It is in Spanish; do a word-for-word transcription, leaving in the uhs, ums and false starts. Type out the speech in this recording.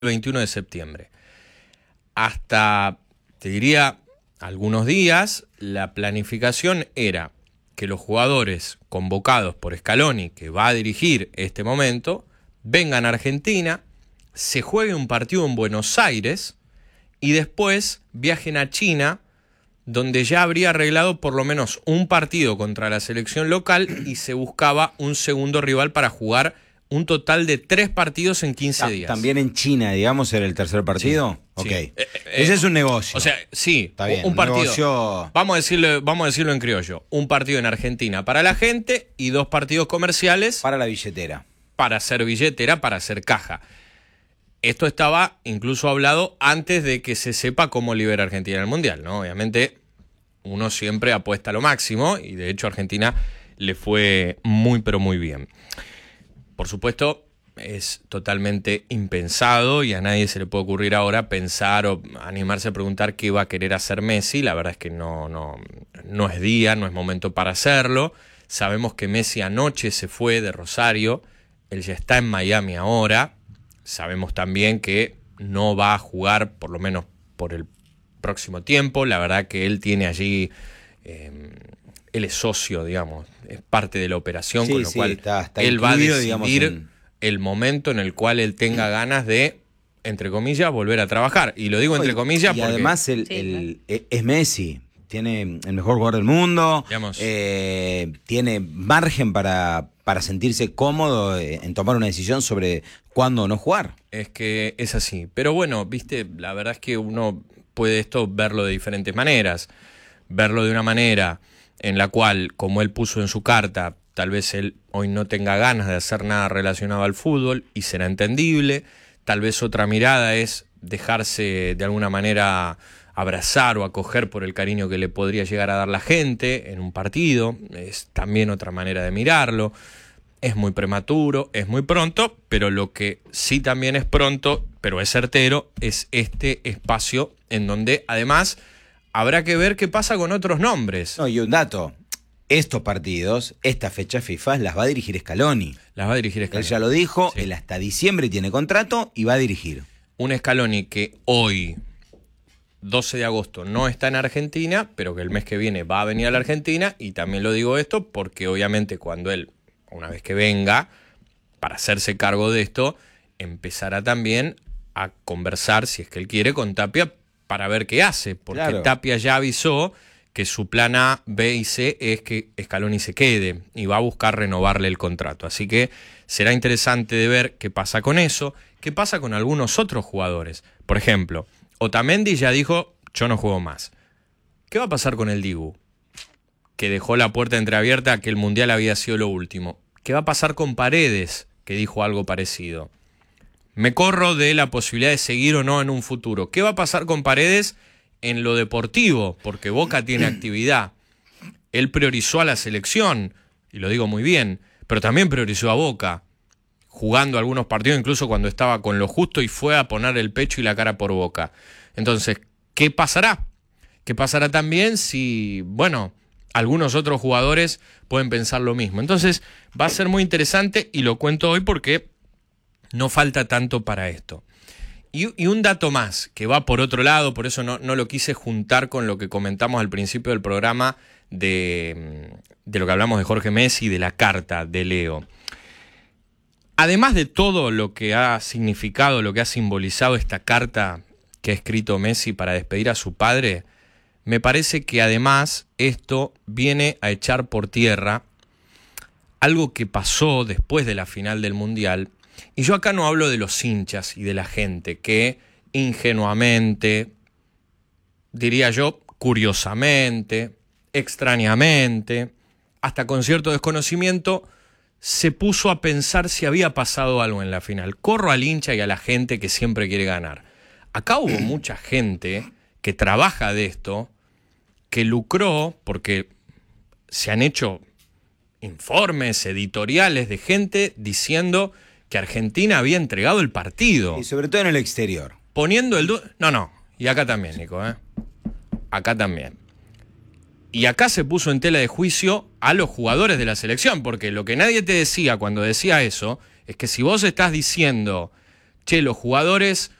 veintiuno de septiembre. Hasta, te diría, algunos días, la planificación era que los jugadores convocados por Scaloni, que va a dirigir este momento, vengan a Argentina, se juegue un partido en Buenos Aires y después viajen a China, donde ya habría arreglado por lo menos un partido contra la selección local y se buscaba un segundo rival para jugar un total de tres partidos en quince días. También en China, digamos, era el tercer partido. Sí, ok. Sí. Eh, eh, Ese es un negocio. O sea, sí, Está bien, un partido. Un negocio... Vamos a decirlo, vamos a decirlo en criollo. Un partido en Argentina para la gente y dos partidos comerciales para la billetera. Para hacer billetera, para hacer caja. Esto estaba incluso hablado antes de que se sepa cómo libera Argentina en el Mundial, ¿no? Obviamente, uno siempre apuesta a lo máximo y de hecho a Argentina le fue muy, pero muy bien. Por supuesto, es totalmente impensado y a nadie se le puede ocurrir ahora pensar o animarse a preguntar qué va a querer hacer Messi. La verdad es que no, no, no es día, no es momento para hacerlo. Sabemos que Messi anoche se fue de Rosario, él ya está en Miami ahora. Sabemos también que no va a jugar, por lo menos por el próximo tiempo. La verdad que él tiene allí... Eh, él es socio, digamos, es parte de la operación, sí, con lo sí, cual está, está él va a decidir digamos, en... el momento en el cual él tenga ganas de, entre comillas, volver a trabajar. Y lo digo entre comillas y porque... además el, sí, el, el, es Messi, tiene el mejor jugador del mundo, eh, tiene margen para, para sentirse cómodo en tomar una decisión sobre cuándo o no jugar. Es que es así. Pero bueno, viste, la verdad es que uno puede esto verlo de diferentes maneras. Verlo de una manera en la cual, como él puso en su carta, tal vez él hoy no tenga ganas de hacer nada relacionado al fútbol y será entendible. Tal vez otra mirada es dejarse de alguna manera abrazar o acoger por el cariño que le podría llegar a dar la gente en un partido. Es también otra manera de mirarlo. Es muy prematuro, es muy pronto, pero lo que sí también es pronto, pero es certero, es este espacio en donde además... habrá que ver qué pasa con otros nombres. No, y un dato, estos partidos, esta fecha FIFA, las va a dirigir Scaloni. Las va a dirigir Scaloni. Él ya lo dijo, sí. Él hasta diciembre tiene contrato y va a dirigir. Un Scaloni que hoy, doce de agosto, no está en Argentina, pero que el mes que viene va a venir a la Argentina, y también lo digo esto porque obviamente cuando él, una vez que venga, para hacerse cargo de esto, empezará también a conversar, si es que él quiere, con Tapia, para ver qué hace, porque claro. Tapia ya avisó que su plan A, B y C es que Scaloni se quede y va a buscar renovarle el contrato. Así que será interesante de ver qué pasa con eso, qué pasa con algunos otros jugadores. Por ejemplo, Otamendi ya dijo, yo no juego más. ¿Qué va a pasar con el Dibu? Que dejó la puerta entreabierta a que el Mundial había sido lo último. ¿Qué va a pasar con Paredes? Que dijo algo parecido. Me corro de la posibilidad de seguir o no en un futuro. ¿Qué va a pasar con Paredes en lo deportivo? Porque Boca tiene actividad. Él priorizó a la selección, y lo digo muy bien, pero también priorizó a Boca, jugando algunos partidos incluso cuando estaba con lo justo y fue a poner el pecho y la cara por Boca. Entonces, ¿qué pasará? ¿Qué pasará también si, bueno, algunos otros jugadores pueden pensar lo mismo? Entonces, va a ser muy interesante y lo cuento hoy porque... no falta tanto para esto. Y, y un dato más, que va por otro lado, por eso no, no lo quise juntar con lo que comentamos al principio del programa de, de lo que hablamos de Jorge Messi y de la carta de Leo. Además de todo lo que ha significado, lo que ha simbolizado esta carta que ha escrito Messi para despedir a su padre, me parece que además esto viene a echar por tierra algo que pasó después de la final del Mundial. Y yo acá no hablo de los hinchas y de la gente que ingenuamente, diría yo, curiosamente, extrañamente, hasta con cierto desconocimiento, se puso a pensar si había pasado algo en la final. Corro al hincha y a la gente que siempre quiere ganar. Acá hubo mucha gente que trabaja de esto, que lucró, porque se han hecho informes, editoriales de gente diciendo... que Argentina había entregado el partido. Y sobre todo en el exterior. Poniendo el... Du- no, no. Y acá también, Nico, ¿eh? Acá también. Y acá se puso en tela de juicio a los jugadores de la selección, porque lo que nadie te decía cuando decía eso, es que si vos estás diciendo, che, los jugadores